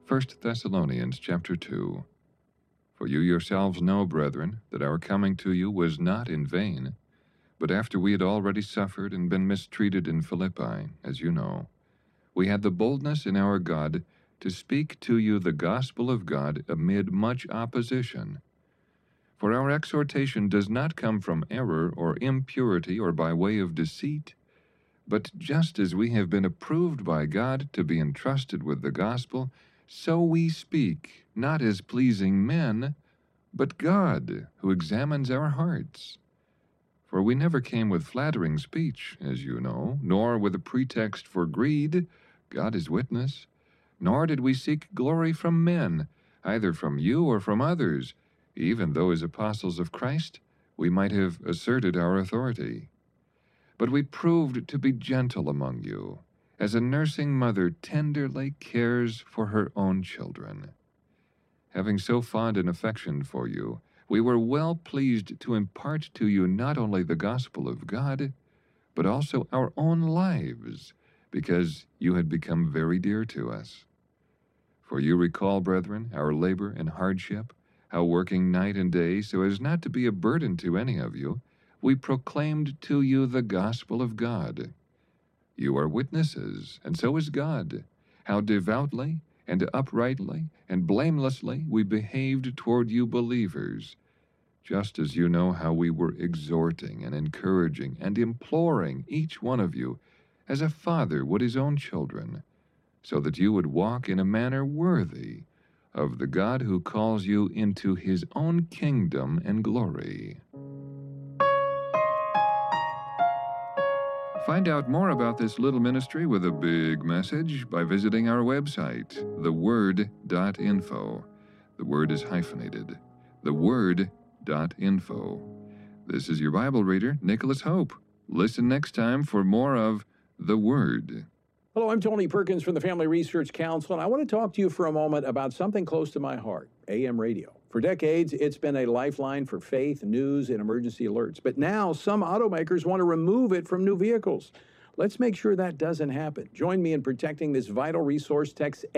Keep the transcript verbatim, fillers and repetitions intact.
First Thessalonians chapter two. For you yourselves know, brethren, that our coming to you was not in vain, but after we had already suffered and been mistreated in Philippi, as you know, we had the boldness in our God to speak to you the gospel of God amid much opposition. For our exhortation does not come from error or impurity or by way of deceit, but just as we have been approved by God to be entrusted with the gospel, so we speak, not as pleasing men, but God, who examines our hearts. For we never came with flattering speech, as you know, nor with a pretext for greed, God is witness, nor did we seek glory from men, either from you or from others, even though as apostles of Christ we might have asserted our authority. But we proved to be gentle among you, as a nursing mother tenderly cares for her own children. Having so fond an affection for you, we were well pleased to impart to you not only the gospel of God, but also our own lives, because you had become very dear to us. For you recall, brethren, our labor and hardship, how working night and day so as not to be a burden to any of you, we proclaimed to you the gospel of God. You are witnesses, and so is God, how devoutly and uprightly and blamelessly we behaved toward you believers, just as you know how we were exhorting and encouraging and imploring each one of you as a father would his own children, so that you would walk in a manner worthy of the God who calls you into his own kingdom and glory. Find out more about this little ministry with a big message by visiting our website, the word dot info. The word is hyphenated. the word dot info. This is your Bible reader, Nicholas Hope. Listen next time for more of The Word. Hello, I'm Tony Perkins from the Family Research Council, and I want to talk to you for a moment about something close to my heart, A M radio. For decades, it's been a lifeline for faith, news, and emergency alerts. But now, some automakers want to remove it from new vehicles. Let's make sure that doesn't happen. Join me in protecting this vital resource. Text